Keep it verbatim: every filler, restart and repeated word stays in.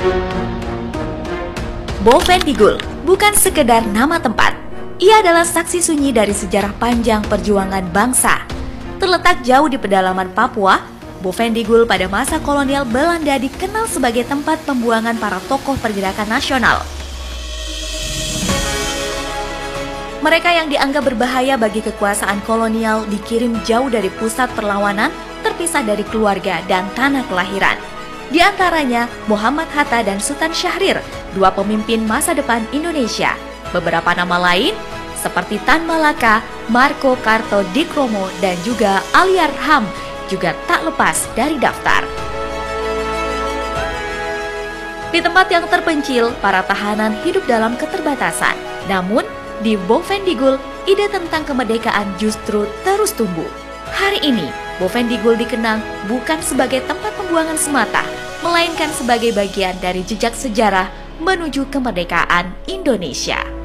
Bovendigul bukan sekedar nama tempat. Ia adalah saksi sunyi dari sejarah panjang perjuangan bangsa. Terletak jauh di pedalaman Papua, Bovendigul pada masa kolonial Belanda dikenal sebagai tempat pembuangan para tokoh pergerakan nasional. Mereka yang dianggap berbahaya bagi kekuasaan kolonial dikirim jauh dari pusat perlawanan, terpisah dari keluarga dan tanah kelahiran. Di antaranya Muhammad Hatta dan Sultan Syahrir, dua pemimpin masa depan Indonesia. Beberapa nama lain seperti Tan Malaka, Marco Kartodikromo, dan juga Aliarham juga tak lepas dari daftar. Di tempat yang terpencil, para tahanan hidup dalam keterbatasan. Namun, di Bovendigul, ide tentang kemerdekaan justru terus tumbuh. Hari ini, Bovendigul dikenang bukan sebagai tempat pembuangan semata, melainkan sebagai bagian dari jejak sejarah menuju kemerdekaan Indonesia.